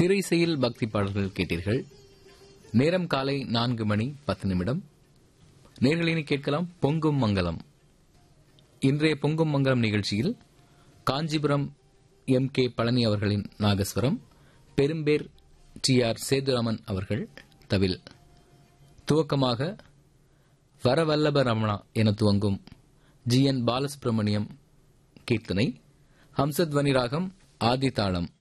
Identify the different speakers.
Speaker 1: திரைசையில் பக்தி பாடல்கள் கேட்டீர்கள். நேரம் காலை 4:10. நேர்களினி கேட்கலாம் பொங்கும் மங்கலம். இன்றைய பொங்கும் மங்கலம் நிகழ்ச்சியில் காஞ்சிபுரம் M.K. பழனி அவர்களின் நாகஸ்வரம், பெரும்பேர் T.R. சேதுராமன் அவர்கள் தவில். துவக்கமாக வரவல்லப ரமணா என துவங்கும் G.N. பாலசுப்ரமணியம் கீர்த்தனை, ஹம்சத்வனி ராகம், ஆதி தாளம்.